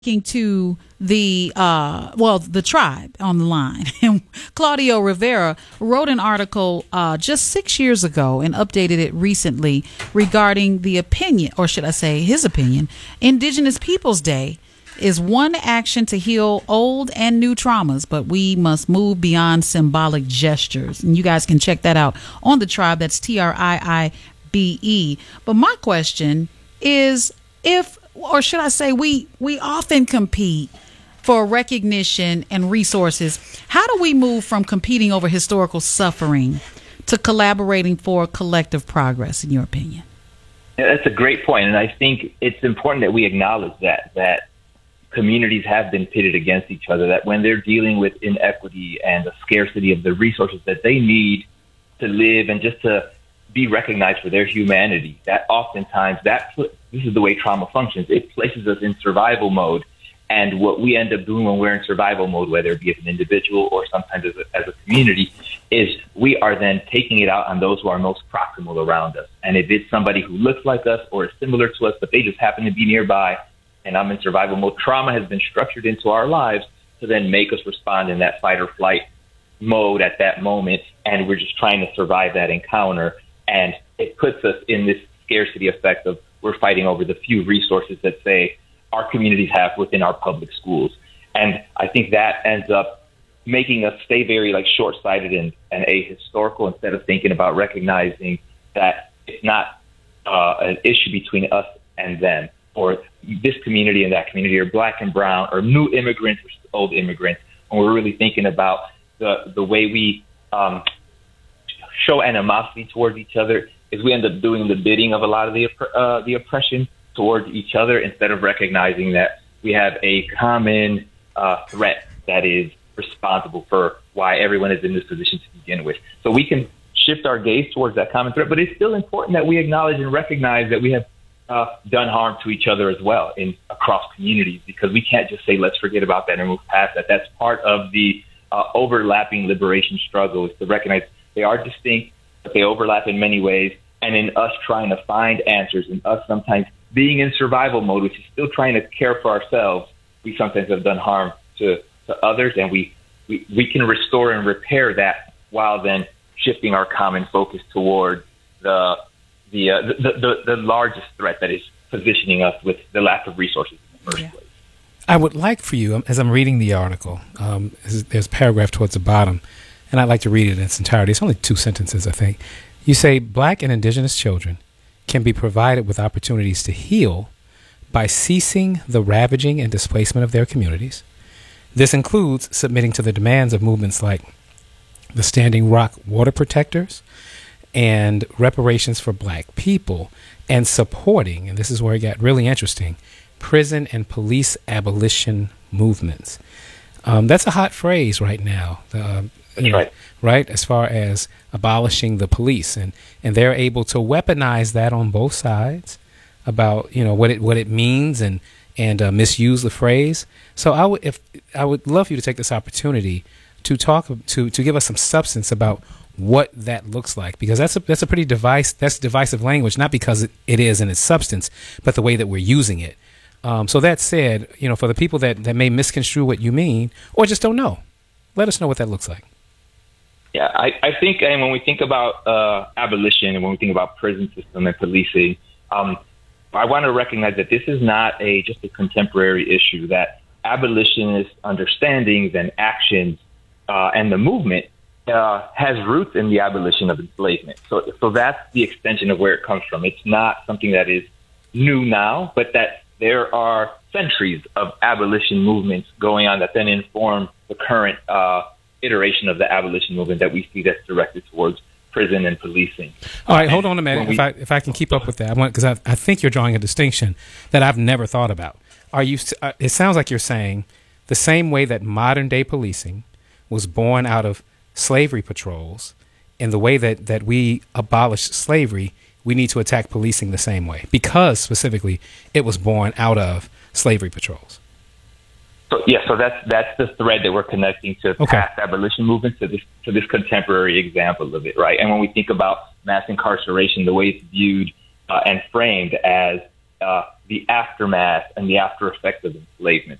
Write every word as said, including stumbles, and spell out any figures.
To the uh well the tribe on the line. And Claudio Rivera wrote an article uh just six years ago and updated it recently regarding the opinion, or should I say his opinion, Indigenous Peoples Day is one action to heal old and new traumas, but we must move beyond symbolic gestures. And you guys can check that out on the tribe. That's T R I I B E. But my question is, if, or should I say, we we often compete for recognition and resources. How do we move from competing over historical suffering to collaborating for collective progress, in your opinion? Yeah, that's a great point, and I think it's important that we acknowledge that that communities have been pitted against each other, that when they're dealing with inequity and the scarcity of the resources that they need to live and just to be recognized for their humanity, that oftentimes that this is the way trauma functions. It places us in survival mode. And what we end up doing when we're in survival mode, whether it be as an individual or sometimes as a, as a community, is we are then taking it out on those who are most proximal around us. And if it's somebody who looks like us or is similar to us, but they just happen to be nearby, and I'm in survival mode, trauma has been structured into our lives to then make us respond in that fight or flight mode at that moment. And we're just trying to survive that encounter. And it puts us in this scarcity effect of we're fighting over the few resources that, say, our communities have within our public schools. And I think that ends up making us stay very like short-sighted and, and ahistorical instead of thinking about recognizing that it's not uh, an issue between us and them, or this community and that community, or black and brown, or new immigrants versus old immigrants. When we're really thinking about the, the way we um, show animosity towards each other, is we end up doing the bidding of a lot of the uh, the oppression towards each other instead of recognizing that we have a common uh, threat that is responsible for why everyone is in this position to begin with. So we can shift our gaze towards that common threat, but it's still important that we acknowledge and recognize that we have uh, done harm to each other as well in across communities, because we can't just say, let's forget about that and move past that. That's part of the uh, overlapping liberation struggle, is to recognize they are distinct, but they overlap in many ways. And in us trying to find answers, and us sometimes being in survival mode, which is still trying to care for ourselves, we sometimes have done harm to, to others, and we, we, we can restore and repair that while then shifting our common focus toward the the, uh, the, the the largest threat that is positioning us with the lack of resources in the first yeah. place. I would like for you, as I'm reading the article, um, there's a paragraph towards the bottom, and I'd like to read it in its entirety. It's only two sentences, I think. You say, Black and Indigenous children can be provided with opportunities to heal by ceasing the ravaging and displacement of their communities. This includes submitting to the demands of movements like the Standing Rock Water Protectors and reparations for Black people, and supporting, and this is where it got really interesting, prison and police abolition movements. Um, that's a hot phrase right now. Uh, That's know, right. Right, as far as abolishing the police, and, and they're able to weaponize that on both sides about, you know, what it what it means, and and uh, misuse the phrase. So I would if I would love for you to take this opportunity to talk to to give us some substance about what that looks like, because that's a that's a pretty device that's divisive language, not because it, it is in its substance, but the way that we're using it. Um, so that said, you know, for the people that, that may misconstrue what you mean or just don't know, let us know what that looks like. Yeah, I, I think, and when we think about uh, abolition, and when we think about prison system and policing, um, I want to recognize that this is not a just a contemporary issue, that abolitionist understandings and actions uh, and the movement uh, has roots in the abolition of enslavement. So, so that's the extension of where it comes from. It's not something that is new now, but that there are centuries of abolition movements going on that then inform the current uh iteration of the abolition movement that we see that's directed towards prison and policing. All right, hold on a minute. We, if I if I can keep up with that, I want because I, I think you're drawing a distinction that I've never thought about. Are you? Uh, it sounds like you're saying the same way that modern day policing was born out of slavery patrols, and the way that that we abolished slavery, we need to attack policing the same way, because specifically it was born out of slavery patrols. So, yeah, so that's that's the thread that we're connecting to okay. past abolition movements to this to this contemporary example of it, right? And when we think about mass incarceration, the way it's viewed uh, and framed as uh, the aftermath and the after effects of enslavement.